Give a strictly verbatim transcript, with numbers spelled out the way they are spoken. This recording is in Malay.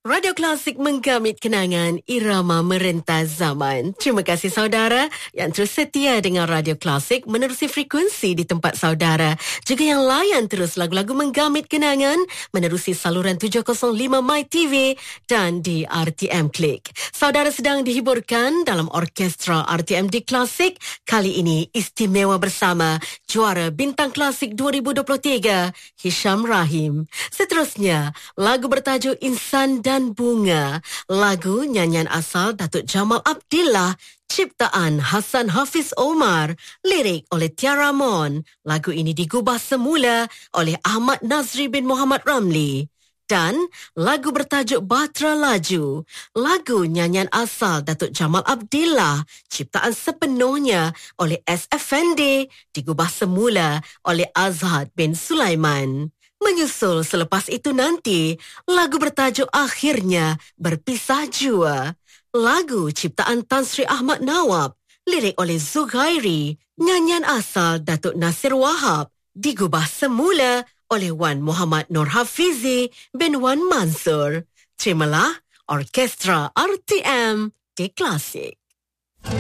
Radio Klasik menggamit kenangan irama merentas zaman. Terima kasih saudara yang terus setia dengan Radio Klasik menerusi frekuensi di tempat saudara. Juga yang layan terus lagu-lagu menggamit kenangan menerusi saluran tujuh kosong lima My T V dan di R T M Klik. Saudara sedang dihiburkan dalam orkestra R T M di Klasik. Kali ini istimewa bersama juara Bintang Klasik dua ribu dua puluh tiga, Hisham Rahim. Seterusnya, lagu bertajuk Insan dan Bunga, lagu nyanyian asal Datuk Jamal Abdillah, ciptaan Hassan Hafiz Omar, lirik oleh Tiara Mon. Lagu ini digubah semula oleh Ahmad Nazri bin Muhammad Ramli. Dan lagu bertajuk Batra Laju, lagu nyanyian asal Datuk Jamal Abdillah, ciptaan sepenuhnya oleh S. Effendi, digubah semula oleh Azhad bin Sulaiman. Menyusul selepas itu nanti, lagu bertajuk Akhirnya Berpisah Jua. Lagu ciptaan Tan Sri Ahmad Nawab, lirik oleh Zughairi, nyanyian asal Datuk Nasir Wahab, digubah semula oleh Wan Muhammad Nur Hafizi bin Wan Mansur. Terimalah Orkestra R T M di Klasik.